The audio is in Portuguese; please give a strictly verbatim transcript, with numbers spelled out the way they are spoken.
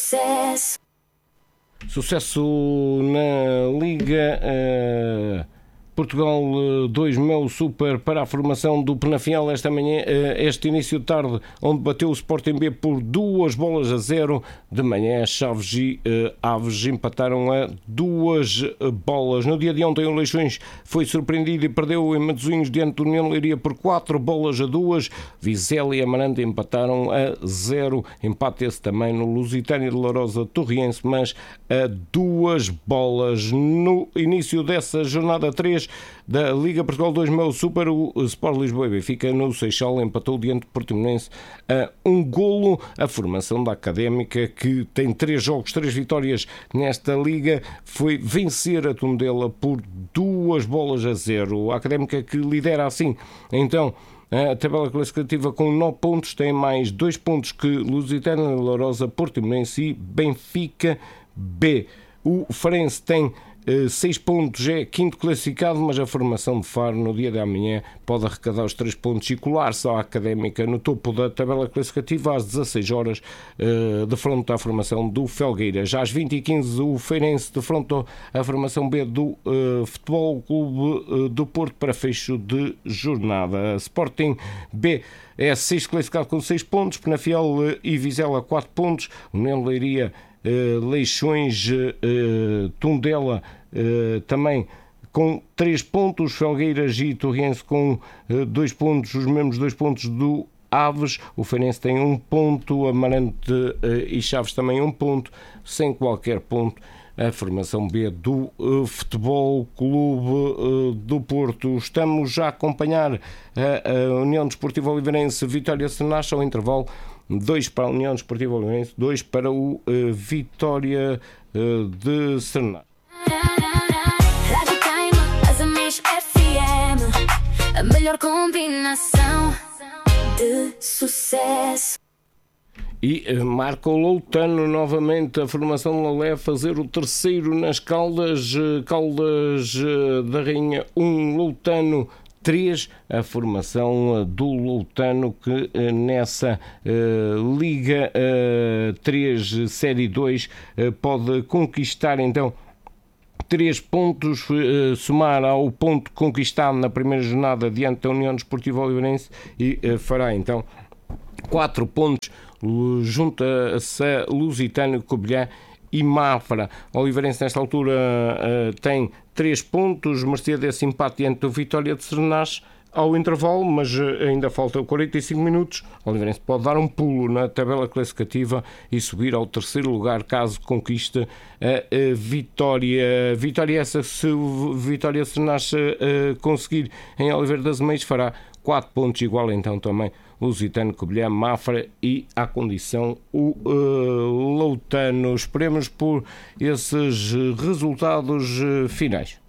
sucesso. Sucesso na Liga uh, Portugal dois Mel Super para a formação do Penafiel esta manhã, uh, este início de tarde, onde bateu o Sporting B por duas bolas a zero. De manhã, Chaves e uh, Aves empataram a duas bolas. No dia de ontem, o Leixões foi surpreendido e perdeu em Matosinhos diante do União de Leiria por quatro bolas a duas. Vizela e Amarante empataram a zero. Empate esse também no Lusitânia de Lourosa Torriense, mas a duas bolas. No início dessa jornada três da Liga Portugal dois Mel Super, o Sport Lisboa e Benfica no Seixal empatou diante do Portimonense a um golo. A formação da Académica, que tem três jogos, três vitórias nesta Liga, foi vencer a Tondela por duas bolas a zero. A Académica, que lidera assim então a tabela classificativa com nove pontos, tem mais dois pontos que Lusitânia, Lourosa, Portimonense e Benfica B. O Farense tem seis pontos, é quinto classificado, mas a formação de Faro no dia de amanhã pode arrecadar os três pontos e colar-se à Académica no topo da tabela classificativa às dezasseis horas, de fronte à formação do Felgueira. Já às vinte e quinze o Feirense de fronte à formação B do uh, Futebol Clube uh, do Porto para fecho de jornada. Sporting B é sexto classificado com seis pontos, Penafiel uh, e Vizela quatro pontos, União de Leiria, Uh, Leixões, uh, Tondela uh, também com três pontos, Felgueiras e Torriense com uh, dois pontos, os mesmos dois pontos do Aves. O Feirense tem um ponto, Amarante uh, e Chaves também um ponto, sem qualquer ponto a formação B do uh, Futebol Clube uh, do Porto. Estamos a acompanhar a, a União Desportiva Oliveirense Vitória Sernache ao intervalo. Dois para a União Desportiva Oliveirense, dois para o uh, Vitória uh, de Sernache. A melhor combinação de sucesso. E uh, marca o Loutano novamente, a formação de Lolé a fazer o terceiro nas Caldas. Uh, Caldas uh, da Rainha um, Loutano três, a formação do Loutano, que nessa uh, Liga uh, três Série dois uh, pode conquistar então três pontos, uh, somar ao ponto conquistado na primeira jornada diante da União Desportiva Oliveirense e uh, fará então quatro pontos uh, junto a Lusitânia, Covilhã e Mafra. O Oliveirense nesta altura uh, tem três pontos, mercê desse empate diante do Vitória de Sernache ao intervalo, mas uh, ainda faltam quarenta e cinco minutos. O Oliveirense pode dar um pulo na tabela classificativa e subir ao terceiro lugar caso conquiste a, a vitória. Vitória essa, se o Vitória de Sernache uh, conseguir em Oliveira das Meias, fará quatro pontos, igual então também Lusitano, Covilhã, Mafra e à condição o uh, Loutano. Esperemos por esses resultados uh, finais.